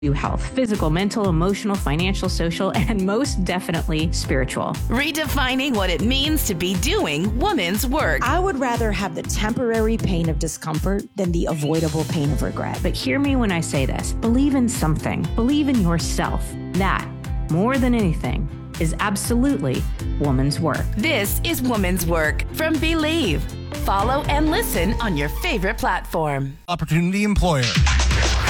health, physical, mental, emotional, financial, social, and most definitely spiritual. Redefining what it means to be doing woman's work. I would rather have the temporary pain of discomfort than the avoidable pain of regret. But hear me when I say this. Believe in something. Believe in yourself. That, more than anything, is absolutely woman's work. This is Woman's Work from Believe. Follow and listen on your favorite platform. Opportunity employer.